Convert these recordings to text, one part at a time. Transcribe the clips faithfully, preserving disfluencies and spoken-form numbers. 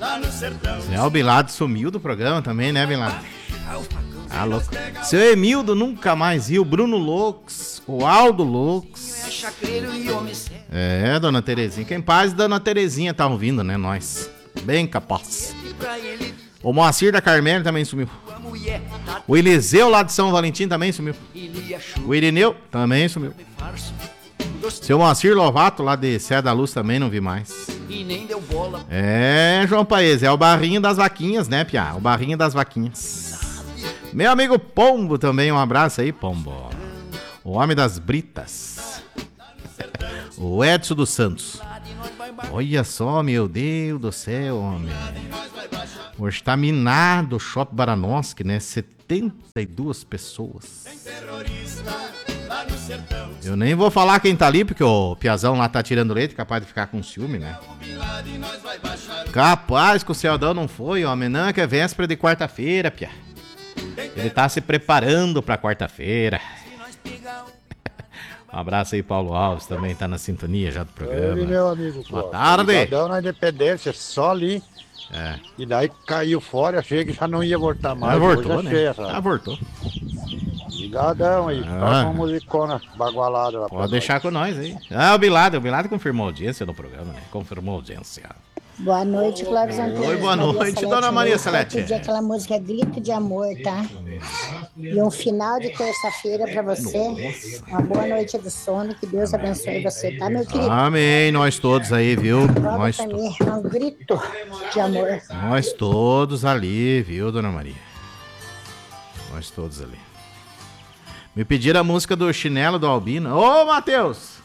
É, o Bilado sumiu do programa também, né, Bilado? Ah, louco. Seu Emildo nunca mais viu. Bruno Lux, o Aldo Lux. É, dona Terezinha. Quem paz, dona Terezinha tá ouvindo, né? Nós. Bem capaz. O Moacir da Carmelo também sumiu. O Eliseu lá de São Valentim também sumiu. O Irineu também sumiu. Seu Moacir Lovato lá de Serra da Luz também não vi mais. É, João Paes, é o barrinho das vaquinhas, né, Piá? O barrinho das vaquinhas. Meu amigo Pombo também, um abraço aí, Pombo. O homem das britas. O Edson dos Santos. Olha só, meu Deus do céu, homem. Hoje tá minado o Shopping Baranoski, né? setenta e duas pessoas. Eu nem vou falar quem tá ali, porque o Piazão lá tá tirando leite, capaz de ficar com ciúme, né? Capaz que o Celdão não foi, homem. Não, que é véspera de quarta-feira, Pia. Ele tá se preparando pra quarta-feira. Um abraço aí, Paulo Alves, também tá na sintonia já do programa. Oi, meu amigo. Boa tarde. Ligadão na Independência, só ali. É. E daí caiu fora, achei que já não ia voltar mais. Já voltou, Hoje né? achei, Já voltou. Ligadão aí, Ah. toca uma musicona bagualada lá. Pode deixar nós. com nós aí. Ah, o Bilado, o Bilado confirmou a audiência no programa, né? Confirmou a audiência. Boa noite, Clóvis Antônio. Oi, boa Maria noite, Salete, dona Maria eu Salete. quero pedir aquela música Grito de Amor, tá? E um final de terça-feira pra você. Nossa. Uma boa noite do sono, que Deus abençoe você, tá, meu querido? Amém, nós todos aí, viu? Nós, Pra to- mim, é um grito de amor. nós todos ali, viu, dona Maria? Nós todos ali. Me pediram a música do Chinelo do Albino. Ô, Matheus!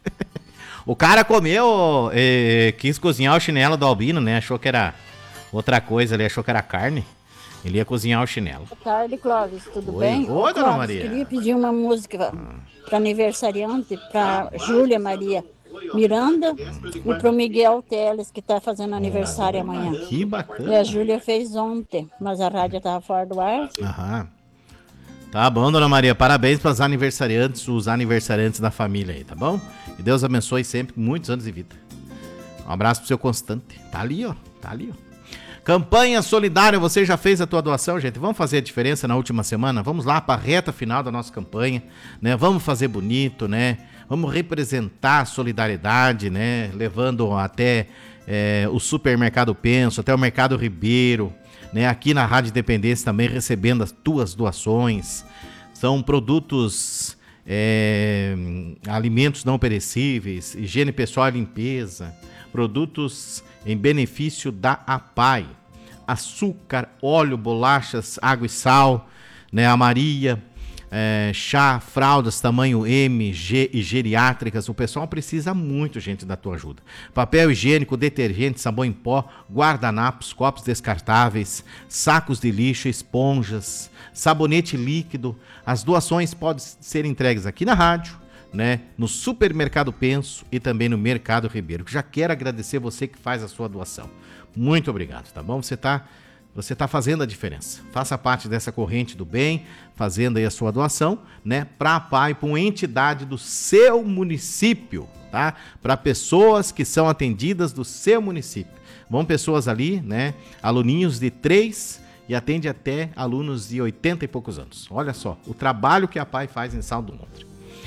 O cara comeu, eh, quis cozinhar o chinelo do Albino, né? Achou que era outra coisa, ele achou que era carne. Ele ia cozinhar o chinelo. Boa tarde, Clóvis, tudo Oi. bem? Oi, Ô, dona Clóvis, Maria. queria pedir uma música para aniversariante, para Júlia Maria Miranda e para o Miguel Teles, que está fazendo aniversário amanhã. Que E a bacana. Júlia fez ontem, mas a rádio estava fora do ar. Aham. Tá bom, dona Maria. Parabéns para os aniversariantes, os aniversariantes da família aí, tá bom? E Deus abençoe sempre, muitos anos de vida. Um abraço pro seu Constante. Tá ali, ó. Tá ali, ó. Campanha solidária, você já fez a tua doação, gente? Vamos fazer a diferença na última semana? Vamos lá para a reta final da nossa campanha, né? Vamos fazer bonito, né? Vamos representar a solidariedade, né? Levando até é, o Supermercado Penso, até o Mercado Ribeiro, né? Aqui na Rádio Independência também recebendo as tuas doações. São produtos, é, alimentos não perecíveis, higiene pessoal e limpeza, produtos em benefício da APAI, açúcar, óleo, bolachas, água e sal, né? A Maria, é, chá, fraldas tamanho M, G e geriátricas. O pessoal precisa muito, gente, da tua ajuda. Papel higiênico, detergente, sabão em pó, guardanapos, copos descartáveis, sacos de lixo, esponjas, sabonete líquido. As doações podem ser entregues aqui na rádio, né, no Supermercado Penso e também no Mercado Ribeiro. Já quero agradecer você que faz a sua doação. Muito obrigado, tá bom? Você tá, você tá fazendo a diferença. Faça parte dessa corrente do bem, fazendo aí a sua doação, né, para a APAI, para uma entidade do seu município, tá? Para pessoas que são atendidas do seu município. Vão pessoas ali, né, aluninhos de três e atende até alunos de oitenta e poucos anos. Olha só, o trabalho que a APAI faz em Sal do Monte.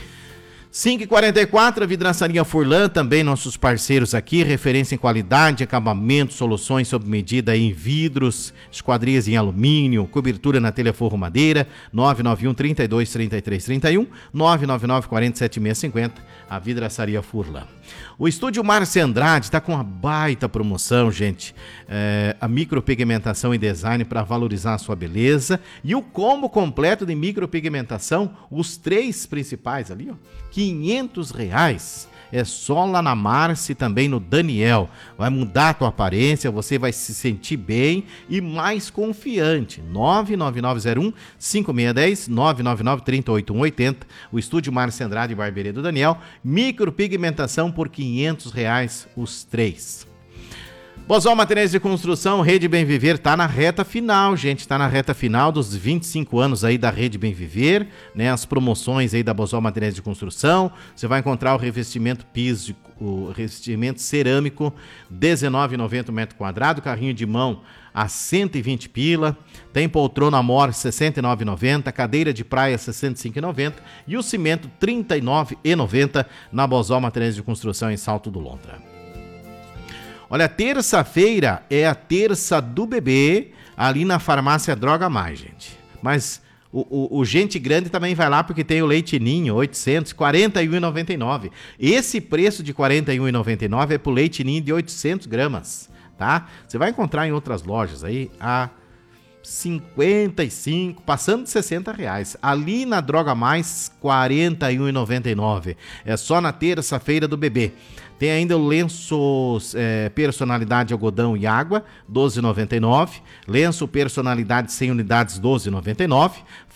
cinco e quarenta e quatro, a Vidraçaria Furlan, também nossos parceiros aqui, referência em qualidade, acabamento, soluções sob medida em vidros, esquadrias em alumínio, cobertura na Teleforro Madeira, nove nove um, trinta e dois, trinta e três, trinta e um, nove nove nove, quarenta e sete, seiscentos e cinquenta, a Vidraçaria Furlan. O Estúdio Márcia Andrade está com uma baita promoção, gente. É, a micropigmentação e design para valorizar a sua beleza. E o combo completo de micropigmentação, os três principais ali, ó, quinhentos reais. É só lá na Márcia e também no Daniel. Vai mudar a tua aparência, você vai se sentir bem e mais confiante. nove nove nove zero um, cinco seis um zero, nove nove nove, três oito um oito zero. O Estúdio Márcia Andrade e Barbearia do Daniel. Micropigmentação por quinhentos reais os três. Bosol Materiais de Construção, Rede Bem Viver, tá na reta final, gente, tá na reta final dos vinte e cinco anos aí da Rede Bem Viver, né, as promoções aí da Bosol Materiais de Construção, você vai encontrar o revestimento piso, o revestimento cerâmico, dezenove reais e noventa centavos o metro quadrado, carrinho de mão a cento e vinte pila, tem poltrona Amor sessenta e nove reais e noventa centavos, cadeira de praia sessenta e cinco reais e noventa centavos e o cimento trinta e nove reais e noventa centavos na Bozó Materiais de Construção em Salto do Lontra. Olha, terça-feira é a terça do bebê ali na farmácia Droga Mais, gente. Mas o, o, o Gente Grande também vai lá porque tem o leite ninho, oitocentos, quarenta e um reais e noventa e nove centavos. Esse preço de quarenta e um reais e noventa e nove centavos é pro leite ninho de oitocentos gramas, tá? Você vai encontrar em outras lojas aí a cinquenta e cinco, passando de sessenta reais. Ali na Droga Mais, quarenta e um reais e noventa e nove centavos. É só na terça-feira do bebê. Tem ainda o lenço é, personalidade algodão e água, doze reais e noventa e nove centavos. Lenço personalidade cem unidades, doze reais e noventa e nove centavos.